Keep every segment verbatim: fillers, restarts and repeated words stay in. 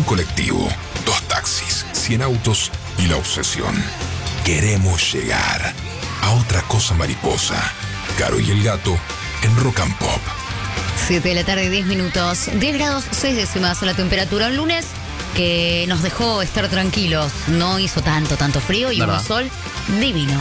colectivo, dos taxis, cien autos y la obsesión. Queremos llegar a otra cosa mariposa. Caro y el gato en Rock and Pop. siete de la tarde, diez minutos. diez grados, seis décimas la temperatura. Un lunes que nos dejó estar tranquilos. No hizo tanto, tanto frío y ¿verdad? un sol divino.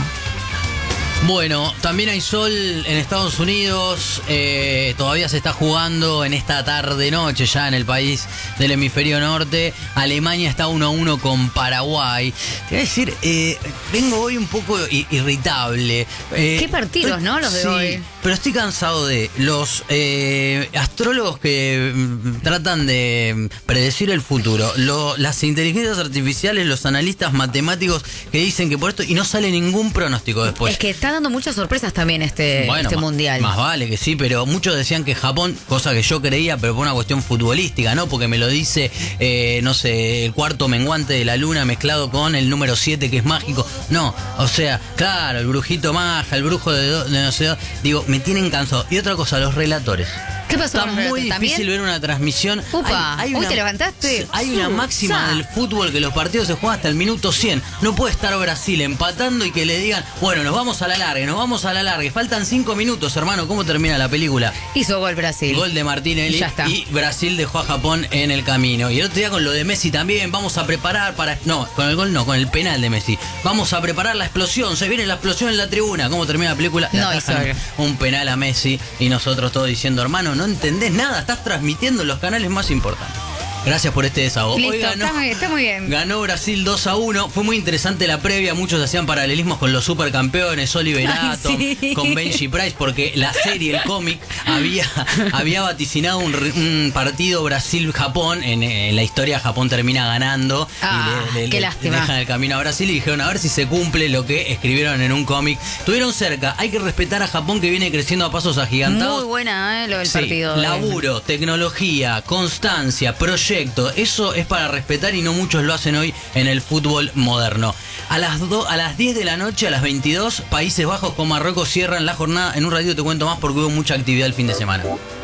Bueno, también hay sol en Estados Unidos, eh, todavía se está jugando en esta tarde-noche ya en el país del hemisferio norte. Alemania está uno a uno con Paraguay. Te voy a decir, eh, vengo hoy un poco irritable. Eh, ¿Qué partidos, estoy, no? Los de sí, hoy. Pero estoy cansado de los eh, astrólogos que mm, tratan de predecir el futuro, lo, las inteligencias artificiales, los analistas matemáticos que dicen que por esto y no sale ningún pronóstico después. Es que está dando muchas sorpresas también este, Bueno, este ma- mundial. Más vale que sí, pero muchos decían que Japón, cosa que yo creía, pero por una cuestión futbolística, ¿no? Porque me lo dice, eh, no sé, el cuarto menguante de la luna mezclado con el número siete que es mágico. No, o sea, claro, el brujito maja, el brujo de, do- de no sé dónde. Digo, me tienen cansado. Y otra cosa, los relatores. ¿Qué pasó? Está con los muy relatos? difícil ¿También? ver una transmisión. Upa, Hay- hay ¿hoy una- te levantaste? Hay una Uh, máxima ya. del fútbol que los partidos se juegan hasta el minuto cien. No puede estar Brasil empatando y que le digan, bueno, nos vamos a la larga, nos vamos a la larga. Faltan cinco minutos, hermano. ¿Cómo termina la película? Hizo gol Brasil. Gol de Martinelli Ya está. y Brasil dejó a Japón en el camino. Y el otro día con lo de Messi también, vamos a preparar para... No, con el gol no, con el penal de Messi. Vamos a preparar la explosión, se viene la explosión en la tribuna. ¿Cómo termina la película? Le No, atajan hizo- un penal a Messi y nosotros todos diciendo, hermano, no entendés nada, estás transmitiendo en los canales más importantes. Gracias por este desahogo. Listo, Hoy ganó, está, muy, está muy bien. ganó Brasil dos a uno. Fue muy interesante la previa. Muchos hacían paralelismos con los supercampeones, Oliver Ay, Atom, sí. con Benji Price, porque la serie, el cómic, había, había vaticinado un, re- un partido Brasil-Japón. En, en la historia, Japón termina ganando. Ah, y le, le- qué le lástima. dejan el camino a Brasil y dijeron a ver si se cumple lo que escribieron en un cómic. Estuvieron cerca. Hay que respetar a Japón, que viene creciendo a pasos agigantados. Muy buena, ¿eh? Lo del Sí, partido. de- laburo, tecnología, constancia, proyecto, eso es para respetar y no muchos lo hacen hoy en el fútbol moderno. A las, do, a las diez de la noche, a las veintidós, Países Bajos con Marruecos cierran la jornada. En un ratito te cuento más porque hubo mucha actividad el fin de semana.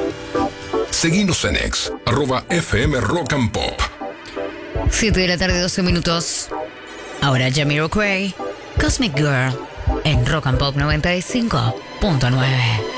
Seguinos en ex, arroba F M Rock and Pop. siete de la tarde, doce minutos. Ahora Jamiroquai, Cosmic Girl, en Rock and Pop noventa y cinco punto nueve.